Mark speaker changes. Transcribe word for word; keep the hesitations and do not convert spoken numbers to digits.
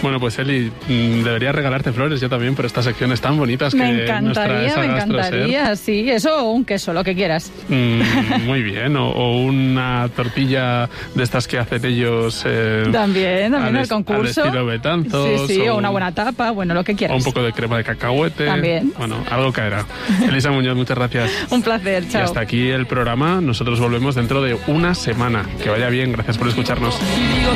Speaker 1: Bueno, pues Eli, debería regalarte flores yo también por estas secciones tan bonitas que
Speaker 2: me encantaría, me encantaría, sí, eso o un queso, lo que quieras.
Speaker 1: Mm, muy bien, o, o una tortilla de estas que hacen ellos. Eh,
Speaker 2: también, también el concurso.
Speaker 1: Al estilo Betanzos.
Speaker 2: Sí, sí, o,
Speaker 1: o
Speaker 2: una buena tapa, bueno, lo que quieras.
Speaker 1: O un poco de crema de cacahuete.
Speaker 2: También.
Speaker 1: Bueno, algo caerá. Elisa Muñoz, muchas gracias.
Speaker 2: Un placer, chao.
Speaker 1: Y hasta aquí el programa. Nosotros volvemos dentro de una semana. Que vaya bien, gracias por escucharnos.